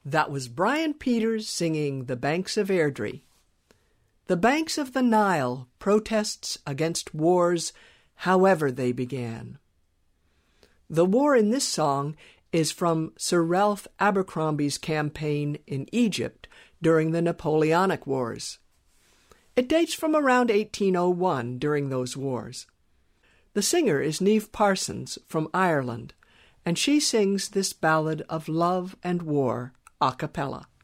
That was Brian Peters singing The Banks of Airdrie. The banks of the Nile, protests against wars, however they began. The war in this song is from Sir Ralph Abercrombie's campaign in Egypt during the Napoleonic Wars. It dates from around 1801 during those wars. The singer is Niamh Parsons from Ireland, and she sings this ballad of love and war a cappella.